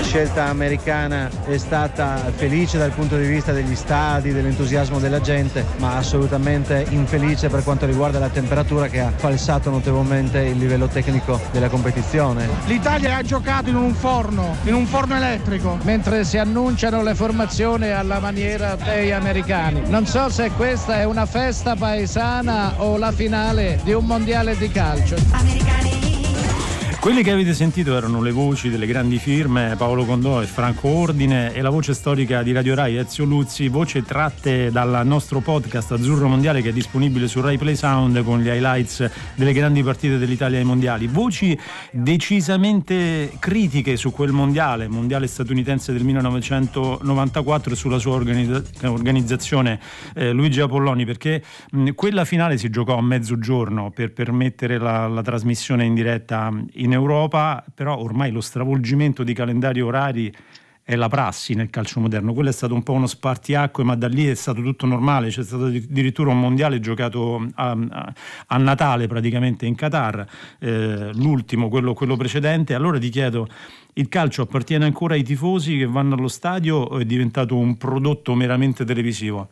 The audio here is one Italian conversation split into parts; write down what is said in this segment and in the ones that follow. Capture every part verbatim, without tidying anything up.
scelta americana è stata felice dal punto di vista degli stadi, dell'entusiasmo della gente, ma assolutamente infelice per quanto riguarda la temperatura, che ha falsato notevolmente il livello tecnico della competizione. L'Italia ha giocato in un forno, in un forno elettrico, mentre si annunciano le formazioni alla maniera dei americani. Non so se questa è una festa paesana o la finale di un mondiale di calcio. Americani. Quelli che avete sentito erano le voci delle grandi firme Paolo Condò e Franco Ordine e la voce storica di Radio Rai Ezio Luzzi, voci tratte dal nostro podcast Azzurro Mondiale, che è disponibile su Rai Play Sound con gli highlights delle grandi partite dell'Italia ai mondiali. Voci decisamente critiche su quel mondiale, mondiale statunitense del millenovecentonovantaquattro, e sulla sua organizza- organizzazione eh, Luigi Apolloni, perché mh, quella finale si giocò a mezzogiorno per permettere la, la trasmissione in diretta in Europa, però ormai lo stravolgimento di calendari orari è la prassi nel calcio moderno. Quello è stato un po' uno spartiacque, ma da lì è stato tutto normale. C'è stato addirittura un mondiale giocato a, a, a Natale praticamente in Qatar, eh, l'ultimo, quello, quello precedente. Allora ti chiedo, il calcio appartiene ancora ai tifosi che vanno allo stadio o è diventato un prodotto meramente televisivo?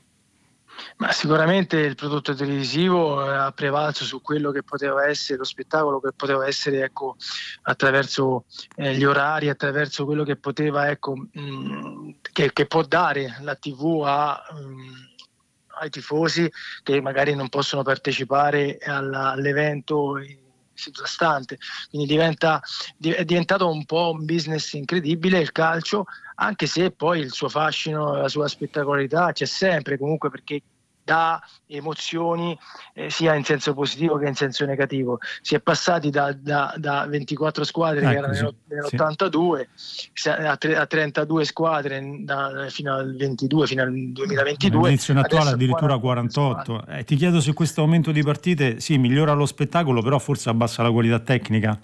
Ma sicuramente il prodotto televisivo ha prevalso su quello che poteva essere lo spettacolo, che poteva essere, ecco, attraverso eh, gli orari, attraverso quello che poteva, ecco, mh, che, che può dare la tivù a, mh, ai tifosi che magari non possono partecipare alla, all'evento sottostante. Quindi diventa, è diventato un po' un business incredibile il calcio, anche se poi il suo fascino, la sua spettacolarità c'è sempre comunque, perché dà emozioni eh, sia in senso positivo che in senso negativo. Si è passati da, da, da ventiquattro squadre ecco, che erano nell'ottantadue sì. a, tre, a trentadue squadre da, fino al ventidue, fino al duemilaventidue. L'edizione attuale addirittura quarantotto. Eh, ti chiedo se questo aumento di partite sì, migliora lo spettacolo, però forse abbassa la qualità tecnica.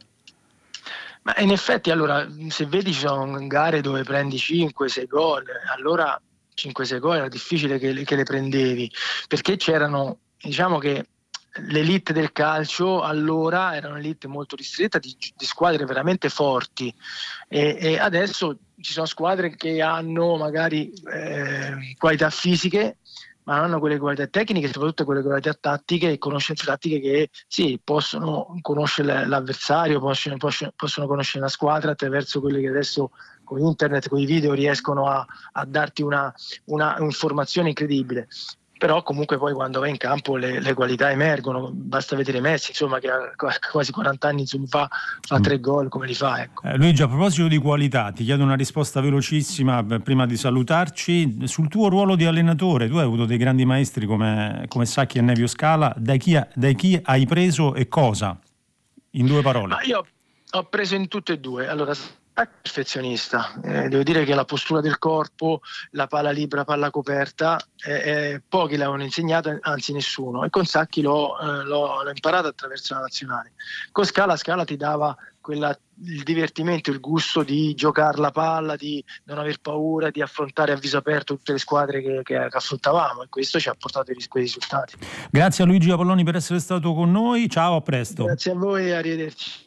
Ma in effetti, allora, se vedi ci sono gare dove prendi cinque sei gol, allora cinque sei gol era difficile che, che le prendevi, perché c'erano, diciamo che l'elite del calcio allora era un'elite molto ristretta di, di squadre veramente forti, e, e adesso ci sono squadre che hanno magari eh, qualità fisiche, ma non hanno quelle qualità tecniche, soprattutto quelle qualità tattiche e conoscenze tattiche che sì, possono conoscere l'avversario, possono, possono conoscere la squadra attraverso quelle che adesso con internet, con i video riescono a, a darti una, una informazione incredibile. Però comunque poi quando vai in campo le, le qualità emergono, basta vedere Messi, insomma, che ha quasi quaranta anni, insomma, fa, fa tre gol, come li fa, ecco. eh, Luigi, a proposito di qualità, ti chiedo una risposta velocissima prima di salutarci. Sul tuo ruolo di allenatore, tu hai avuto dei grandi maestri come, come Sacchi e Nevio Scala, da chi, da chi hai preso e cosa? In due parole. Ma io ho preso in tutte e due. Allora, perfezionista, eh, devo dire che la postura del corpo, la palla libera, palla coperta, eh, eh, pochi l'avevano insegnato, anzi nessuno, e con Sacchi l'ho, eh, l'ho, l'ho imparato attraverso la nazionale. Con Scala, Scala ti dava quella, il divertimento, il gusto di giocare la palla, di non aver paura, di affrontare a viso aperto tutte le squadre che, che, che affrontavamo, e questo ci ha portato quei risultati. Grazie a Luigi Apolloni per essere stato con noi, ciao, a presto. Grazie a voi e arrivederci.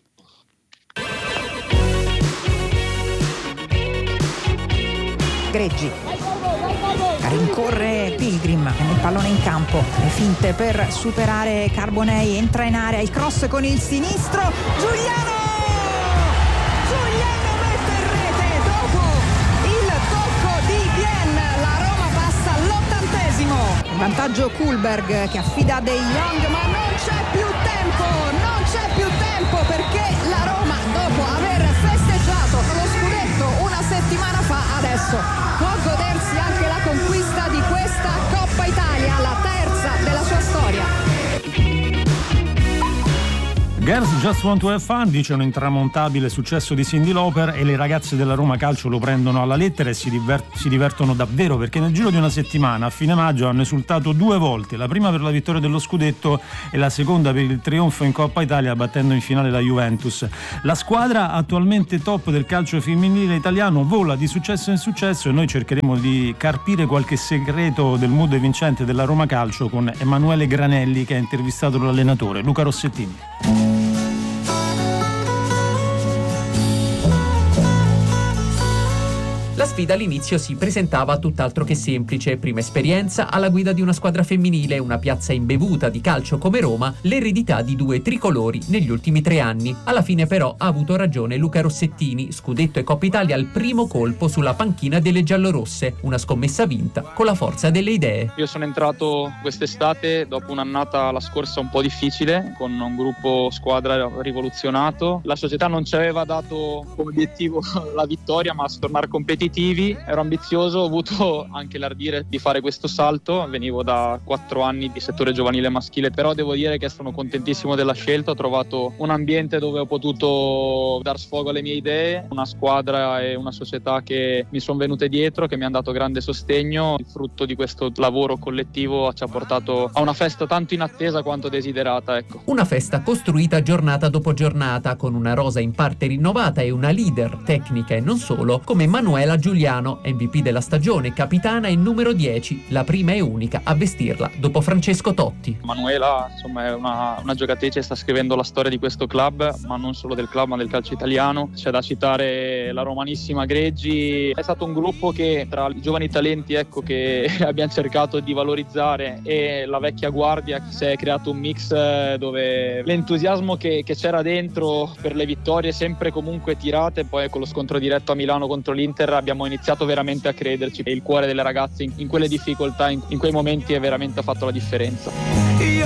Greggi rincorre Pilgrim, il pallone in campo, le finte per superare Carbonei, entra in area, il cross con il sinistro, Giuliano Giuliano mette in rete dopo il tocco di Bien, la Roma passa all'ottantesimo, il vantaggio Kullberg che affida De Jong, ma non c'è più tempo non c'è più tempo perché la Roma, dopo aver festeggiato lo scudetto una settimana fa, adesso può godersi anche la conquista di questa Coppa Italia, la terza della sua storia. Girls Just Want to Have Fun, dice un intramontabile successo di Cyndi Lauper, e le ragazze della Roma Calcio lo prendono alla lettera e si, divert- si divertono davvero, perché nel giro di una settimana a fine maggio hanno esultato due volte, la prima per la vittoria dello scudetto e la seconda per il trionfo in Coppa Italia battendo in finale la Juventus. La squadra attualmente top del calcio femminile italiano vola di successo in successo e noi cercheremo di carpire qualche segreto del mood vincente della Roma Calcio con Emanuele Granelli, che ha intervistato l'allenatore Luca Rossettini. La sfida all'inizio si presentava tutt'altro che semplice. Prima esperienza alla guida di una squadra femminile, una piazza imbevuta di calcio come Roma, l'eredità di due tricolori negli ultimi tre anni. Alla fine però ha avuto ragione Luca Rossettini, scudetto e Coppa Italia al primo colpo sulla panchina delle giallorosse, una scommessa vinta con la forza delle idee. Io sono entrato quest'estate dopo un'annata la scorsa un po' difficile, con un gruppo squadra rivoluzionato. La società non ci aveva dato come obiettivo la vittoria, ma tornare competitivi. Ero ambizioso, ho avuto anche l'ardire di fare questo salto. Venivo da quattro anni di settore giovanile maschile, però devo dire che sono contentissimo della scelta. Ho trovato un ambiente dove ho potuto dar sfogo alle mie idee, una squadra e una società che mi sono venute dietro, che mi hanno dato grande sostegno. Il frutto di questo lavoro collettivo ci ha portato a una festa tanto inattesa quanto desiderata, ecco. Una festa costruita giornata dopo giornata, con una rosa in parte rinnovata e una leader tecnica e non solo, come Manuela Giuliano, M V P della stagione, capitana e numero dieci, la prima e unica a vestirla dopo Francesco Totti. Manuela, insomma, è una, una giocatrice che sta scrivendo la storia di questo club, ma non solo del club, ma del calcio italiano. C'è da citare la romanissima Greggi. È stato un gruppo che, tra i giovani talenti, ecco, che abbiamo cercato di valorizzare, e la vecchia guardia, si è creato un mix dove l'entusiasmo che, che c'era dentro per le vittorie sempre comunque tirate. Poi con lo scontro diretto a Milano contro l'Inter abbiamo iniziato veramente a crederci, e il cuore delle ragazze in, in quelle difficoltà, in, in quei momenti, è veramente ha fatto la differenza.